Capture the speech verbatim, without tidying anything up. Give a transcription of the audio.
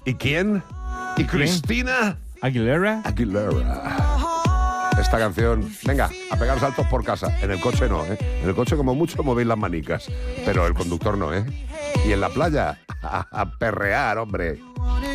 ¿Y quién? ¿Y Cristina? Aguilera. Aguilera. Esta canción, venga, a pegar saltos por casa. En el coche no, ¿eh? En el coche como mucho movéis las manicas, pero el conductor no, ¿eh? Y en la playa, a, a perrear, hombre.